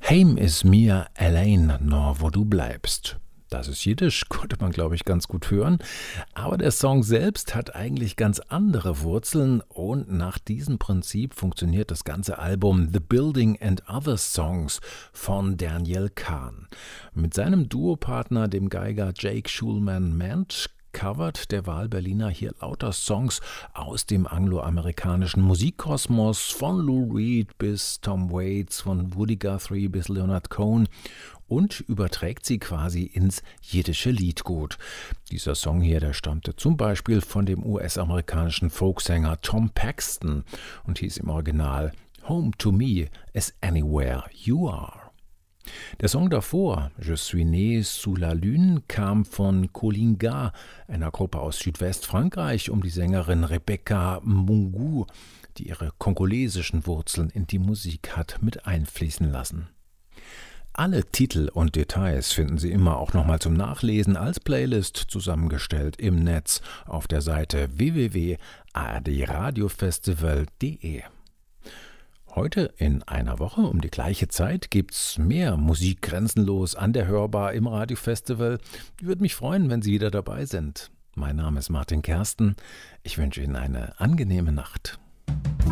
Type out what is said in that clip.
Heim is mir allein, nur wo du bleibst. Das ist Jiddisch, konnte man, glaube ich, ganz gut hören. Aber der Song selbst hat eigentlich ganz andere Wurzeln und nach diesem Prinzip funktioniert das ganze Album The Building and Other Songs von Daniel Kahn. Mit seinem Duopartner, dem Geiger Jake Schulman-Mensch, covert der Wahlberliner hier lauter Songs aus dem angloamerikanischen Musikkosmos, von Lou Reed bis Tom Waits, von Woody Guthrie bis Leonard Cohen, und überträgt sie quasi ins jiddische Liedgut. Dieser Song hier, der stammte zum Beispiel von dem US-amerikanischen Folksänger Tom Paxton und hieß im Original Home to me is anywhere you are. Der Song davor, Je suis né sous la lune, kam von Colinga, einer Gruppe aus Südwestfrankreich, um die Sängerin Rebecca Mungu, die ihre kongolesischen Wurzeln in die Musik hat mit einfließen lassen. Alle Titel und Details finden Sie immer auch nochmal zum Nachlesen als Playlist zusammengestellt im Netz auf der Seite www.ardradiofestival.de. Heute in einer Woche um die gleiche Zeit gibt's mehr Musik grenzenlos an der Hörbar im Radiofestival. Ich würde mich freuen, wenn Sie wieder dabei sind. Mein Name ist Martin Kersten. Ich wünsche Ihnen eine angenehme Nacht.